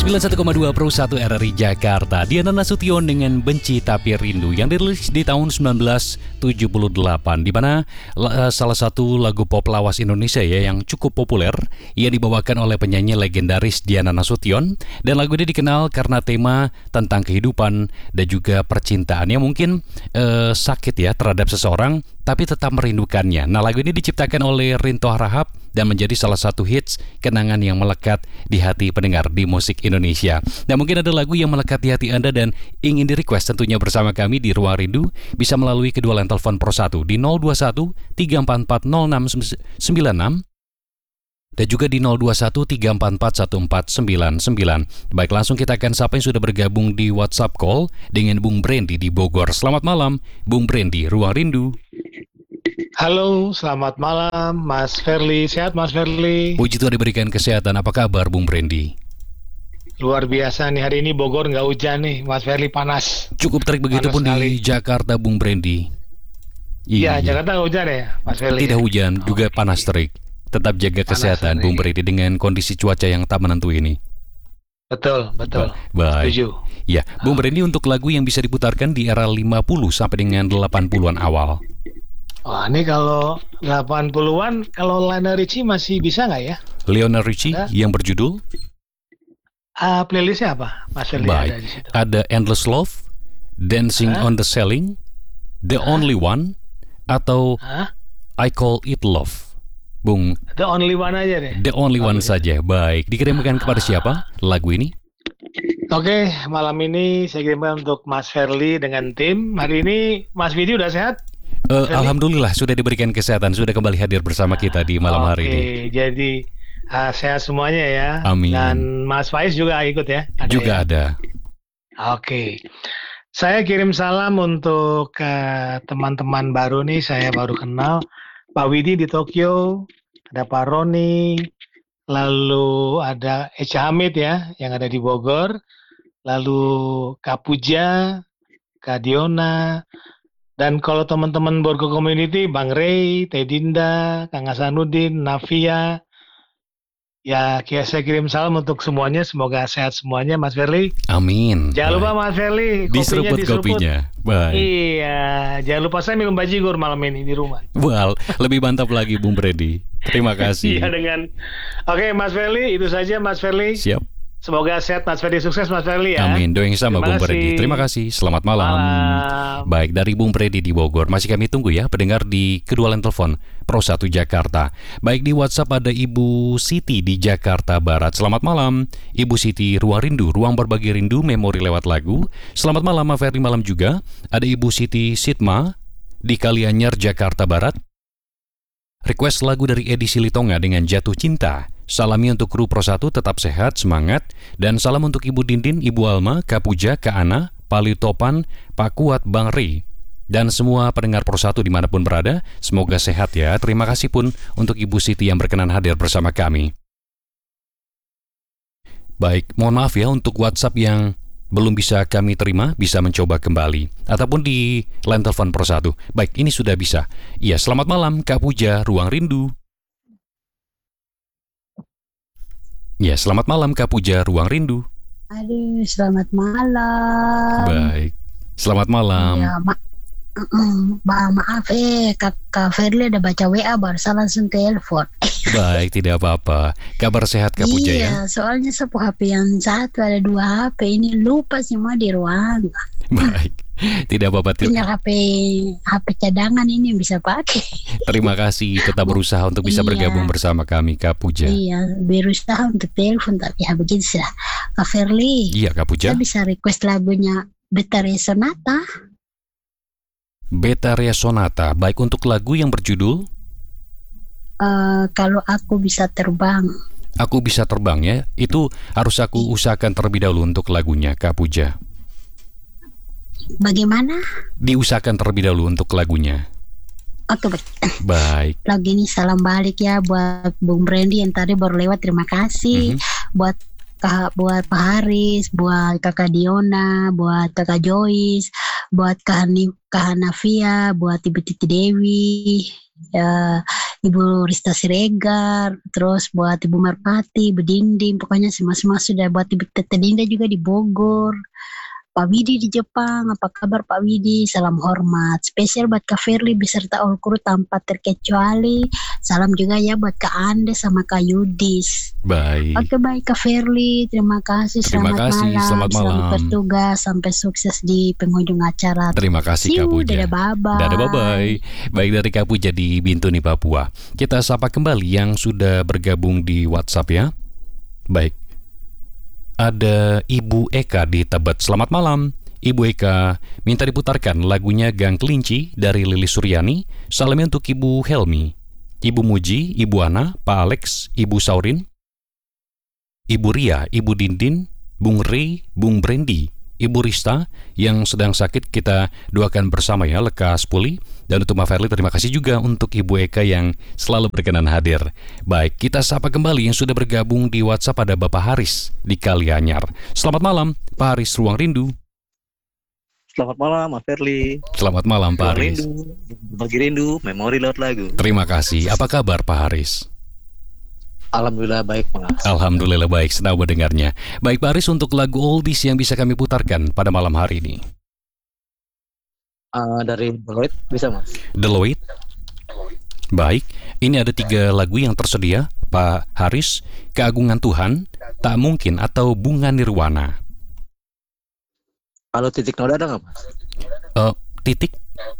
91,2 Pro 1 RRI Jakarta. Diana Nasution dengan Benci Tapi Rindu yang dirilis di tahun 1978, di mana salah satu lagu pop lawas Indonesia ya yang cukup populer yang dibawakan oleh penyanyi legendaris Diana Nasution, dan lagu ini dikenal karena tema tentang kehidupan dan juga percintaan yang mungkin sakit ya terhadap seseorang tapi tetap merindukannya. Nah, lagu ini diciptakan oleh Rinto Harahap dan menjadi salah satu hits kenangan yang melekat di hati pendengar di musik Indonesia. Nah, mungkin ada lagu yang melekat di hati Anda dan ingin di-request tentunya bersama kami di Ruang Rindu, bisa melalui kedua line telepon Pro 1 di 021 344 0696 dan juga di 021 344 1499. Baik, langsung kita akan sapa yang sudah bergabung di WhatsApp call dengan Bung Brandy di Bogor. Selamat malam, Bung Brandy, Ruang Rindu. Halo, selamat malam Mas Ferli. Sehat Mas Ferli? Puji Tuhan diberikan kesehatan. Apa kabar Bung Brandy? Luar biasa nih, hari ini Bogor nggak hujan nih Mas Ferli, panas. Cukup terik begitu pun di Jakarta Bung Brandy. Iya, Jakarta nggak hujan ya Mas Ferli? Tidak hujan, juga panas terik. Tetap jaga kesehatan Bung Brandy dengan kondisi cuaca yang tak menentu ini. Betul. Baik. Setuju. Ya, Bung Brandy, untuk lagu yang bisa diputarkan di era 50 sampai dengan 80-an awal. Wah, ini kalau 80-an, kalau Lionel Richie masih bisa nggak ya? Lionel Richie yang berjudul? Playlistnya apa Mas Ferli? Baik, ada Endless Love, Dancing on the Ceiling, The Only One, atau I Call It Love. Bung, The Only One aja deh. The Only One saja. Baik, dikirimkan kepada siapa lagu ini? Oke, malam ini saya kirimkan untuk Mas Ferli dengan tim. Hari ini Mas Vidi udah sehat? Alhamdulillah sudah diberikan kesehatan, sudah kembali hadir bersama kita di malam hari ini. Oke, jadi sehat semuanya ya. Amin. Dan Mas Faiz juga ikut ya? Ada. Oke. Saya kirim salam untuk teman-teman baru nih, saya baru kenal. Pak Widi di Tokyo, ada Pak Roni, lalu ada Echa Hamid ya, yang ada di Bogor, lalu Kak Puja, Kak Diona, dan kalau teman-teman Borgo Community, Bang Ray, Teh Dinda, Kang Hasanuddin, Navia, ya saya kirim salam untuk semuanya, semoga sehat semuanya Mas Ferli. Amin. Jangan lupa Mas Ferli, diseruput kopinya. Baik. Iya, jangan lupa saya minum bajigur malam ini di rumah. Well, lebih mantap lagi Bung Brandy. Terima kasih. Iya Oke Mas Ferli, itu saja Mas Ferli. Siap. Semoga sehat Mas Ferli, sukses Mas Ferli ya. Amin, doa yang sama Bung Brandy. Terima kasih, selamat malam. Baik, dari Bung Brandy di Bogor. Masih kami tunggu ya pendengar di kedua line telepon Pro 1 Jakarta. Baik, di WhatsApp ada Ibu Siti di Jakarta Barat. Selamat malam Ibu Siti, Ruang Rindu, ruang berbagi rindu, memori lewat lagu. Selamat malam Mas Ferli, malam juga. Ada Ibu Siti Sitma di Kalianyar, Jakarta Barat. Request lagu dari Edi Silitonga dengan Jatuh Cinta. Salami untuk kru Pro 1, tetap sehat, semangat. Dan salam untuk Ibu Dindin, Ibu Alma, Kak Puja, Kak Ana, Pali Topan, Pak Kuat, Bang Ri, dan semua pendengar Pro 1 dimanapun berada. Semoga sehat ya. Terima kasih pun untuk Ibu Siti yang berkenan hadir bersama kami. Baik, mohon maaf ya untuk WhatsApp yang belum bisa kami terima, bisa mencoba kembali ataupun di line telepon Pro 1. Baik, ini sudah bisa. Iya, selamat malam Kak Puja, Ruang Rindu. Ya, selamat malam Kak Puja, Ruang Rindu. Aduh, selamat malam. Baik, selamat malam. Ya, maaf Kak Ferli ada baca WA baru saya langsung telepon. Baik, tidak apa-apa. Kabar sehat Kak Puja ya? Iya, soalnya sepuh HP yang satu ada 2 HP ini lupa semua di ruangan. Baik, tidak apa-apa. Tinggal HP cadangan ini bisa pakai. Terima kasih, tetap berusaha untuk bisa bergabung bersama kami Kak Puja. Iya, berusaha untuk telepon tapi ya begitu sudah. Kak Ferli. Iya Kak Puja. Saya bisa request lagunya Betaria Sonata. Betaria Sonata, baik, untuk lagu yang berjudul Kalau Aku Bisa Terbang. Aku Bisa Terbang ya, itu harus aku usahakan terlebih dahulu untuk lagunya Kak Puja. Bagaimana? Diusahakan terlebih dahulu untuk lagunya. Oke, baik. Lagu ini salam balik ya buat Bung Brandy yang tadi baru lewat, terima kasih. Buat Pak Haris, buat Kakak Diona, buat Kakak Joyce, buat Kak Hanafia, buat Ibu Titi Dewi, ya, Ibu Rista Siregar, terus buat Ibu Marpati, Ibu Dinding, pokoknya semua sudah, buat Ibu Tete Dinda juga di Bogor. Pak Widi di Jepang, apa kabar Pak Widi? Salam hormat. Spesial buat Kak Firly beserta all kru tanpa terkecuali. Salam juga ya buat Kak Ande sama Kak Yudis. Baik. Oke, baik Kak Firly, terima kasih. Terima kasih, selamat malam. Selamat bertugas, sampai sukses di penghujung acara. Terima kasih Kak Puja. Dadah bye-bye. Dadah bye-bye. Baik, dari Kak Puja di Bintuni, Papua. Kita sapa kembali yang sudah bergabung di WhatsApp ya. Baik. Ada Ibu Eka di Tebet. Selamat malam. Ibu Eka minta diputarkan lagunya Gang Kelinci dari Lilis Suryani. Salamnya untuk Ibu Helmi, Ibu Muji, Ibu Ana, Pak Alex, Ibu Saurin, Ibu Ria, Ibu Dindin, Bung Rey, Bung Brandy, Ibu Rista yang sedang sakit. Kita doakan bersama ya, lekas pulih. Dan untuk Mbak Verly, terima kasih juga untuk Ibu Eka yang selalu berkenan hadir. Baik, kita sapa kembali yang sudah bergabung di WhatsApp. Ada Bapak Haris di Kalianyar. Selamat malam Pak Haris, Ruang Rindu. Selamat malam Mas Verly. Selamat malam Pak Haris. Bagi rindu, memori lewat lagu. Terima kasih. Apa kabar Pak Haris? Alhamdulillah baik Mas. Alhamdulillah baik, senang mendengarnya. Baik Pak Haris, untuk lagu oldies yang bisa kami putarkan pada malam hari ini. Dari Deloitte bisa Mas? Deloitte. Baik, ini ada 3 lagu yang tersedia Pak Haris. Keagungan Tuhan, Tak Mungkin, atau Bunga Nirwana. Kalau titik noda ada nggak Mas? Titik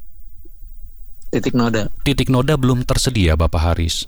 Titik noda belum tersedia Bapak Haris.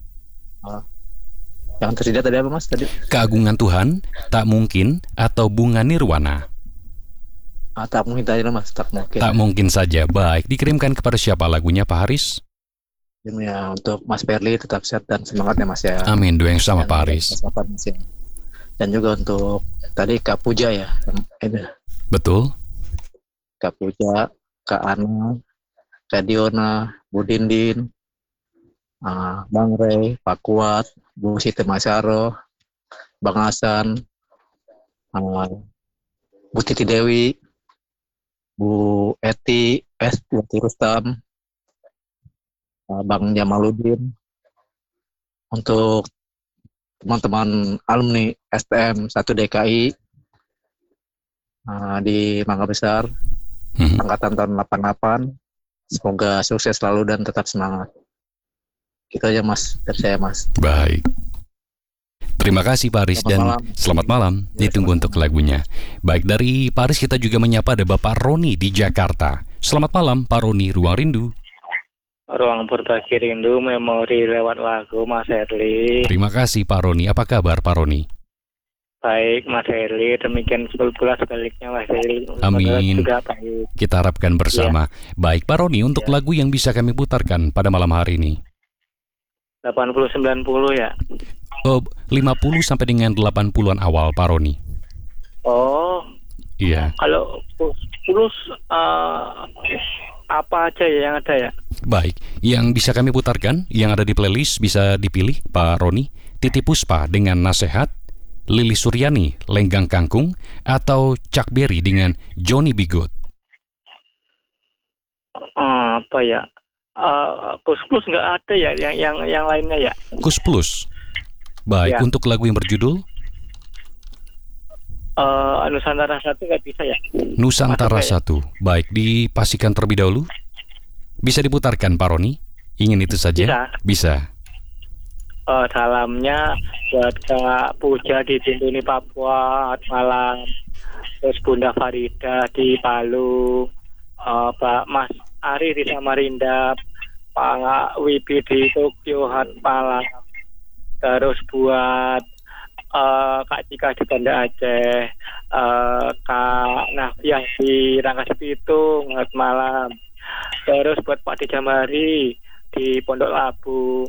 Yang tersedia tadi apa Mas tadi? Keagungan Tuhan, Tak Mungkin, atau Bunga Nirwana. Tak mungkin tadi Mas, tak mungkin. Tak mungkin saja. Baik, dikirimkan kepada siapa lagunya Pak Haris? Ini ya, untuk Mas Verly tetap sehat dan semangat ya Mas ya. Amin, doa yang sama Pak Haris. Dan juga untuk tadi Kak Puja ya. Betul. Kak Puja, Kak Ana, Kak Diona, Bu Dindin, Bang Rey, Pak Kuat, Bu Siti Masyaro, Bang Hasan, Bu Titi Dewi, Bu Eti, Bu Rustam, Bang Jamaluddin, untuk teman-teman alumni STM 1 DKI di Mangga Besar, angkatan tahun 88, semoga sukses selalu dan tetap semangat. Itu aja Mas, dari saya Mas. Baik. Terima kasih Pak Haris dan selamat malam. Ditunggu untuk lagunya. Baik, dari Pak Haris kita juga menyapa ada Bapak Roni di Jakarta. Selamat malam Pak Roni, Ruang Rindu. Ruang berbagi rindu, memori lewat lagu Mas Herli. Terima kasih Pak Roni. Apa kabar Pak Roni? Baik Mas Herli, demikian pula sebaliknya Mas Herli. Amin. Juga baik. Kita harapkan bersama. Ya. Baik Pak Roni, untuk lagu yang bisa kami putarkan pada malam hari ini. 80-90 ya? 50 sampai dengan 80-an awal Pak Roni. Oh. Iya. Kalau 10 apa aja ya yang ada ya? Baik, yang bisa kami putarkan, yang ada di playlist bisa dipilih Pak Roni. Titi Puspa dengan Nasehat, Lilis Suryani, Lenggang Kangkung, atau Chuck Berry dengan Johnny B. Good. Apa ya? Kus Plus nggak ada ya, yang lainnya ya? Kus Plus. Baik, ya. Untuk lagu yang berjudul Nusantara 1 nggak bisa ya? Nusantara 1. Baik, dipastikan terlebih dahulu. Bisa diputarkan Pak Roni? Ingin itu saja? Bisa. Salamnya buat Kak Puja di Bintuni Papua, malam. Terus Bunda Farida di Palu, Pak Mas Ari di Samarinda, Pak Wibi di Tokyo, malam. Terus buat Kak Cika di Banda Aceh, Kak Nafiah di Rangkas Bitung, malam. Terus buat Pak Dijamari di Pondok Labu,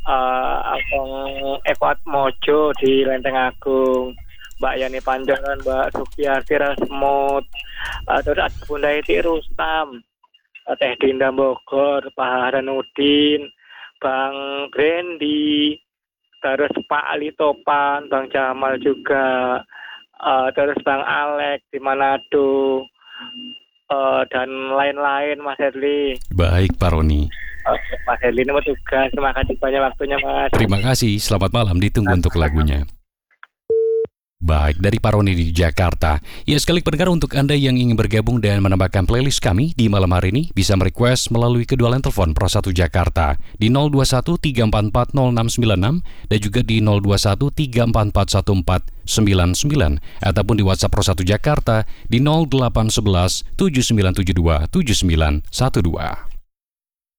Eko Mojo di Lenteng Agung, Mbak Yani Panjangan, Mbak Sukiarti Rasmut, terus ada Bunda Iti Rustam, Teh Dinda Bogor, Pak Haranudin, Bang Grendi, terus Pak Ali Topan, Bang Jamal juga, terus Bang Alek di Manado, dan lain-lain Mas Herli. Baik Pak Roni. Mas Herli ini mau tugas. Terima kasih banyak waktunya Mas. Terima kasih, selamat malam, ditunggu untuk lagunya. Baik, dari Pak Roni di Jakarta. Ya, sekali pendengar, untuk Anda yang ingin bergabung dan menambahkan playlist kami di malam hari ini, bisa merequest melalui kedua line telepon Pro 1 Jakarta di 0213440696 dan juga di 0213441499 ataupun di WhatsApp Pro 1 Jakarta di 0811 7972 7912.